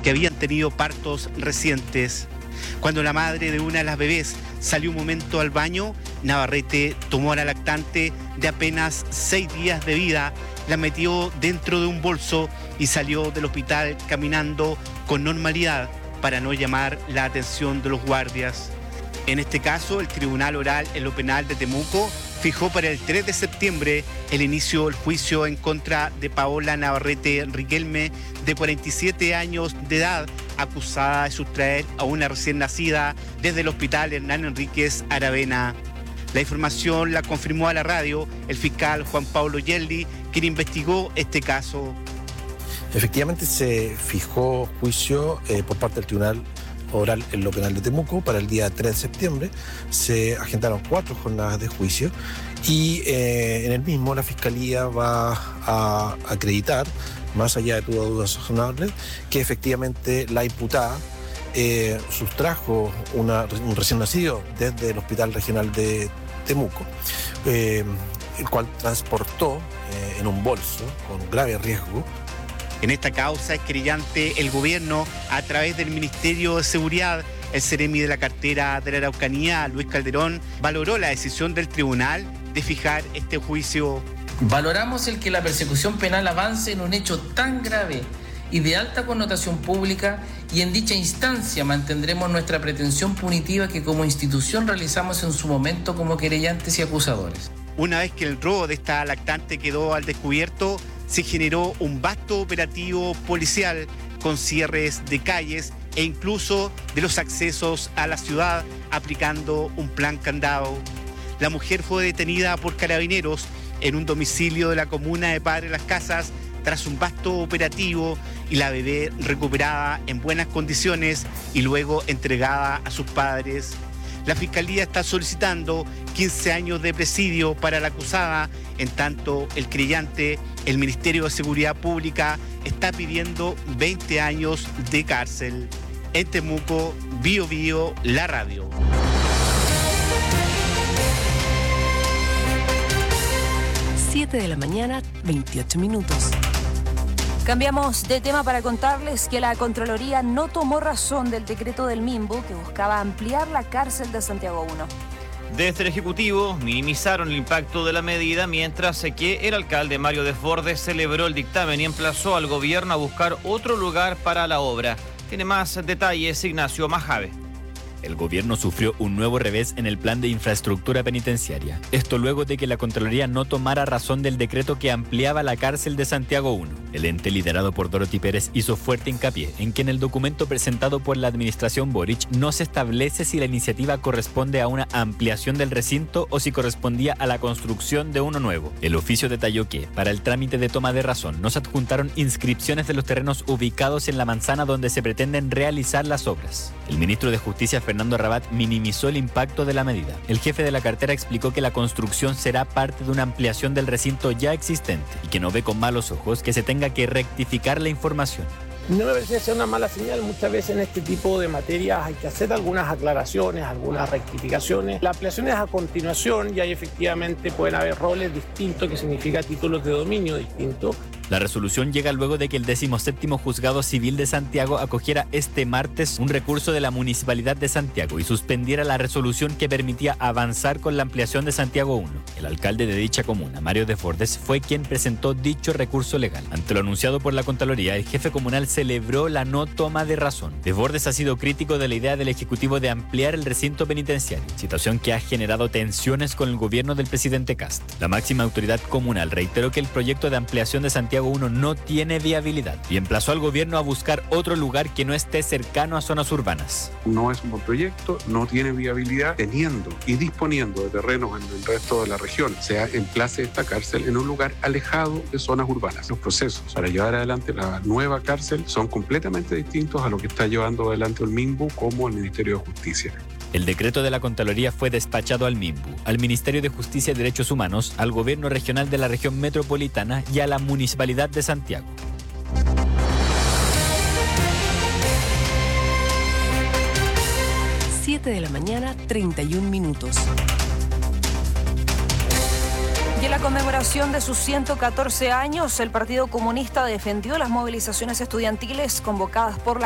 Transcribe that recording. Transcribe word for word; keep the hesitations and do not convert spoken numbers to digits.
que habían tenido partos recientes. Cuando la madre de una de las bebés salió un momento al baño, Navarrete tomó a la lactante de apenas seis días de vida, la metió dentro de un bolso y salió del hospital caminando con normalidad para no llamar la atención de los guardias. En este caso, el Tribunal Oral en lo Penal de Temuco fijó para el tres de septiembre el inicio del juicio en contra de Paola Navarrete Riquelme, de cuarenta y siete años de edad, acusada de sustraer a una recién nacida desde el Hospital Hernán Enríquez Aravena. La información la confirmó a la radio el fiscal Juan Pablo Yeldi, quien investigó este caso. Efectivamente se fijó juicio eh, por parte del Tribunal Oral en lo Penal de Temuco para el día tres de septiembre. Se agendaron cuatro jornadas de juicio y eh, en el mismo la Fiscalía va a acreditar, más allá de toda duda razonable, que efectivamente la imputada eh, sustrajo una, un recién nacido desde el Hospital Regional de Temuco, eh, el cual transportó eh, en un bolso con grave riesgo. En esta causa es querellante el gobierno a través del Ministerio de Seguridad. El Seremi de la Cartera de la Araucanía, Luis Calderón, valoró la decisión del tribunal de fijar este juicio. Valoramos el que la persecución penal avance en un hecho tan grave y de alta connotación pública, y en dicha instancia mantendremos nuestra pretensión punitiva que como institución realizamos en su momento como querellantes y acusadores. Una vez que el robo de esta lactante quedó al descubierto, se generó un vasto operativo policial con cierres de calles e incluso de los accesos a la ciudad, aplicando un plan candado. La mujer fue detenida por carabineros en un domicilio de la comuna de Padre Las Casas tras un vasto operativo, y la bebé recuperada en buenas condiciones y luego entregada a sus padres. La Fiscalía está solicitando quince años de presidio para la acusada, en tanto el querellante, el Ministerio de Seguridad Pública, está pidiendo veinte años de cárcel. En Temuco, Bio Bio, la radio. siete de la mañana, veintiocho minutos. Cambiamos de tema para contarles que la Contraloría no tomó razón del decreto del MIMBU que buscaba ampliar la cárcel de Santiago primero. Desde el Ejecutivo minimizaron el impacto de la medida, mientras que el alcalde Mario Desbordes celebró el dictamen y emplazó al gobierno a buscar otro lugar para la obra. Tiene más detalles Ignacio Majave. El gobierno sufrió un nuevo revés en el plan de infraestructura penitenciaria. Esto luego de que la Contraloría no tomara razón del decreto que ampliaba la cárcel de Santiago primero. El ente liderado por Dorothy Pérez hizo fuerte hincapié en que en el documento presentado por la administración Boric no se establece si la iniciativa corresponde a una ampliación del recinto o si correspondía a la construcción de uno nuevo. El oficio detalló que, para el trámite de toma de razón, no se adjuntaron inscripciones de los terrenos ubicados en la manzana donde se pretenden realizar las obras. El ministro de Justicia, Fernando Rabat, minimizó el impacto de la medida. El jefe de la cartera explicó que la construcción será parte de una ampliación del recinto ya existente y que no ve con malos ojos que se tenga que rectificar la información. No me parece que sea una mala señal. Muchas veces en este tipo de materias hay que hacer algunas aclaraciones, algunas rectificaciones. La ampliación es a continuación y ahí efectivamente pueden haber roles distintos, que significa títulos de dominio distintos. La resolución llega luego de que el decimoséptimo Juzgado Civil de Santiago acogiera este martes un recurso de la Municipalidad de Santiago y suspendiera la resolución que permitía avanzar con la ampliación de Santiago primero. El alcalde de dicha comuna, Mario Desbordes, fue quien presentó dicho recurso legal. Ante lo anunciado por la Contraloría, el jefe comunal celebró la no toma de razón. Desbordes ha sido crítico de la idea del Ejecutivo de ampliar el recinto penitenciario, situación que ha generado tensiones con el gobierno del presidente Kast. La máxima autoridad comunal reiteró que el proyecto de ampliación de Santiago primero no tiene viabilidad y emplazó al gobierno a buscar otro lugar que no esté cercano a zonas urbanas. No es un buen proyecto, no tiene viabilidad, teniendo y disponiendo de terrenos en el resto de la región. O sea, emplace esta cárcel en un lugar alejado de zonas urbanas. Los procesos para llevar adelante la nueva cárcel son completamente distintos a lo que está llevando adelante el MIMBU como el Ministerio de Justicia. El decreto de la Contraloría fue despachado al MIMBU, al Ministerio de Justicia y Derechos Humanos, al Gobierno Regional de la Región Metropolitana y a la Municipalidad de Santiago. siete de la mañana, treinta y un minutos. Y en la conmemoración de sus ciento catorce años, el Partido Comunista defendió las movilizaciones estudiantiles convocadas por la